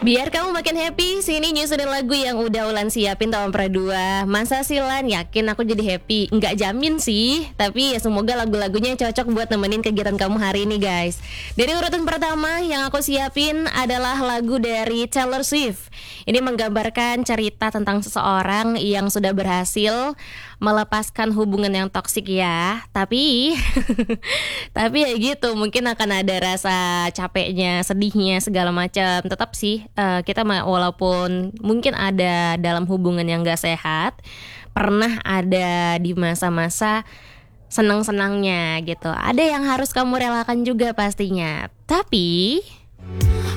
Biar kamu makin happy, sini nyusunin lagu yang udah Ulan siapin tahun Pradua. Masa sih Lan, yakin aku jadi happy? Nggak jamin sih, tapi ya semoga lagu-lagunya cocok buat nemenin kegiatan kamu hari ini guys. Dari urutan pertama yang aku siapin adalah lagu dari Taylor Swift. Ini menggambarkan cerita tentang seseorang yang sudah berhasil melepaskan hubungan yang toksik ya. Tapi tapi ya gitu, mungkin akan ada rasa capeknya, sedihnya segala macam. Tetap sih kita walaupun mungkin ada dalam hubungan yang gak sehat, pernah ada di masa-masa senang-senangnya gitu. Ada yang harus kamu relakan juga pastinya. Tapi